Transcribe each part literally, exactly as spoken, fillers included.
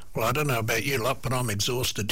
Well, I don't know about you lot, but I'm exhausted.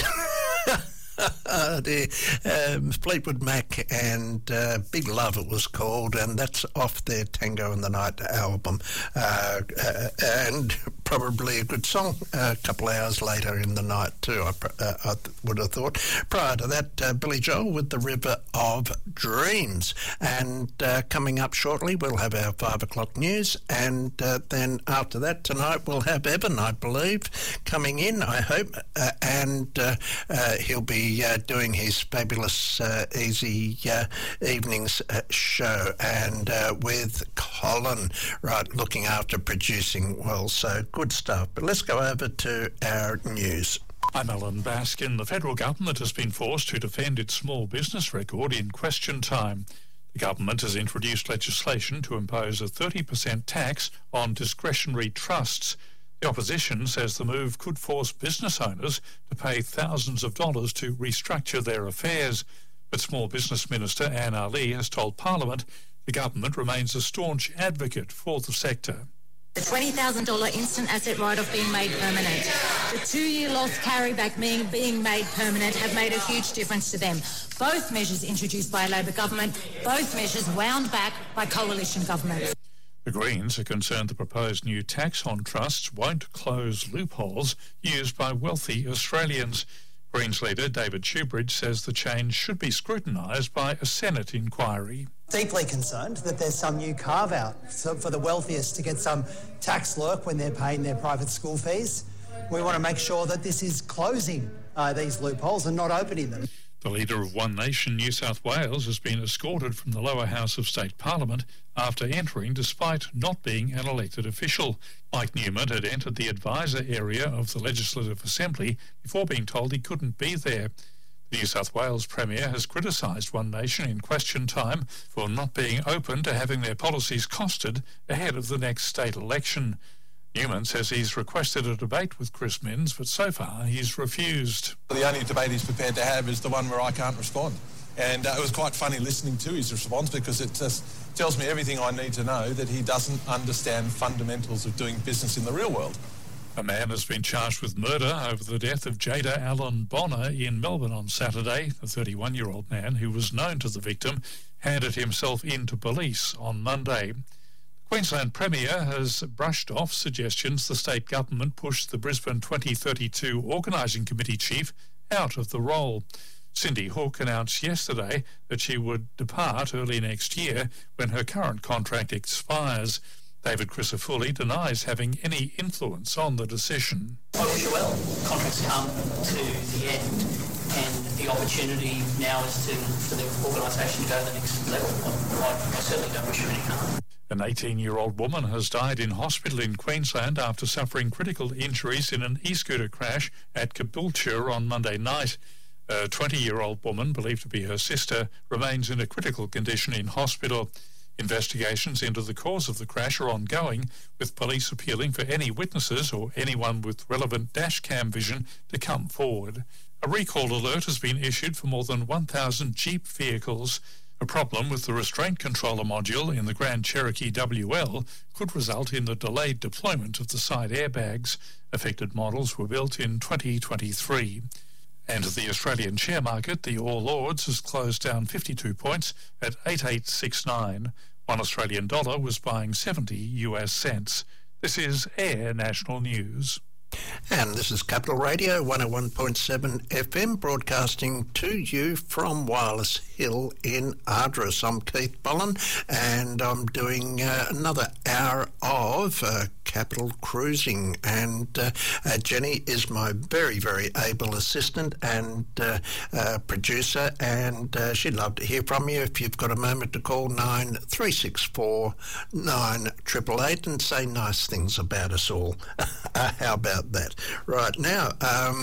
Uh, the um, Fleetwood Mac and uh, Big Love it was called, and that's off their Tango in the Night album, uh, uh, and probably a good song a couple hours later in the night too, I, uh, I would have thought. Prior to that, uh, Billy Joel with The River of Dreams, and uh, coming up shortly we'll have our five o'clock news, and uh, then after that tonight we'll have Evan, I believe, coming in, I hope, uh, and uh, uh, he'll be Uh, doing his fabulous uh, Easy uh, Evenings uh, show, and uh, with Colin, right, looking after producing well, so good stuff. But let's go over to our news. I'm Alan Baskin. The federal government has been forced to defend its small business record in question time. The government has introduced legislation to impose a thirty percent tax on discretionary trusts. The opposition says the move could force business owners to pay thousands of dollars to restructure their affairs. But Small Business Minister Anne Ali has told Parliament the government remains a staunch advocate for the sector. The twenty thousand dollars instant asset write-off being made permanent, the two-year loss carryback being, being made permanent have made a huge difference to them. Both measures introduced by a Labor government, both measures wound back by coalition governments. The Greens are concerned the proposed new tax on trusts won't close loopholes used by wealthy Australians. Greens leader David Shoebridge says the change should be scrutinised by a Senate inquiry. Deeply concerned that there's some new carve-out for the wealthiest to get some tax lurk when they're paying their private school fees. We want to make sure that this is closing uh, these loopholes and not opening them. The leader of One Nation New South Wales has been escorted from the lower house of state parliament after entering despite not being an elected official. Mike Newman had entered the advisor area of the Legislative Assembly before being told he couldn't be there. The New South Wales Premier has criticised One Nation in question time for not being open to having their policies costed ahead of the next state election. Newman says he's requested a debate with Chris Minns, but so far he's refused. The only debate he's prepared to have is the one where I can't respond. And uh, it was quite funny listening to his response because it just tells me everything I need to know that he doesn't understand fundamentals of doing business in the real world. A man has been charged with murder over the death of Jada Allen Bonner in Melbourne on Saturday. The thirty-one-year-old man, who was known to the victim, handed himself in to police on Monday. Queensland Premier has brushed off suggestions the state government pushed the Brisbane twenty thirty-two Organising Committee chief out of the role. Cindy Hook announced yesterday that she would depart early next year when her current contract expires. David Crisafulli denies having any influence on the decision. I wish you well. Contracts come to the end, and the opportunity now is to for the organisation to go to the next level. I, I certainly don't wish you any harm. An eighteen-year-old woman has died in hospital in Queensland after suffering critical injuries in an e-scooter crash at Caboolture on Monday night. A twenty-year-old woman, believed to be her sister, remains in a critical condition in hospital. Investigations into the cause of the crash are ongoing, with police appealing for any witnesses or anyone with relevant dash cam vision to come forward. A recall alert has been issued for more than one thousand Jeep vehicles. A problem with the restraint controller module in the Grand Cherokee W L could result in the delayed deployment of the side airbags. Affected models were built in twenty twenty-three. And the Australian share market, the All Ords, has closed down fifty-two points at eight thousand eight hundred sixty-nine. One Australian dollar was buying seventy U S cents. This is Air National News. And this is Capital Radio one oh one point seven F M, broadcasting to you from Wireless Hill in Ardres. I'm Keith Bollen, and I'm doing uh, another hour of uh, Capital Cruising. And uh, uh, Jenny is my very, very able assistant and uh, uh, producer, and uh, she'd love to hear from you. If you've got a moment to call nine three six four nine eight eight eight and say nice things about us all. How about that? Right now, um,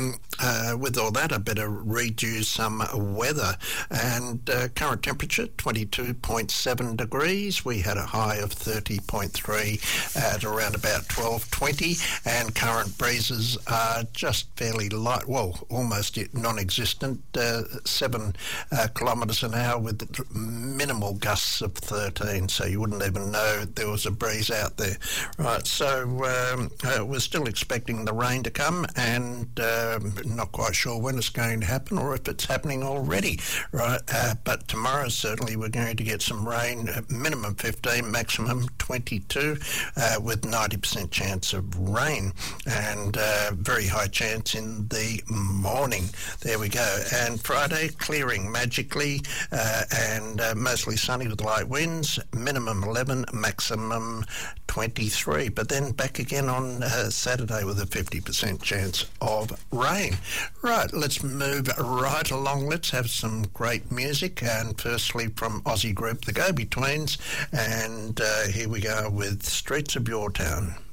uh, with all that, I better read you some weather. And uh, current temperature, twenty-two point seven degrees. We had a high of thirty point three at around about twelve twenty, and current breezes are just fairly light, well, almost non-existent, uh, seven uh, kilometres an hour with minimal gusts of thirteen, so you wouldn't even know there was a breeze out there. Right, so um, uh, we're still expecting the rain to come, and um, not quite sure when it's going to happen or if it's happening already, right? Uh, but tomorrow certainly we're going to get some rain, uh, minimum fifteen, maximum twenty-two, uh, with ninety percent chance of rain, and uh, very high chance in the morning. There we go. And Friday, clearing magically, uh, and uh, mostly sunny with light winds, minimum eleven, maximum twenty-three. But then back again on uh, Saturday with a fifty percent chance of rain. Right, let's move right along. Let's have some great music, and firstly from Aussie group The Go-Betweens, and uh, here we go with Streets of Your Town.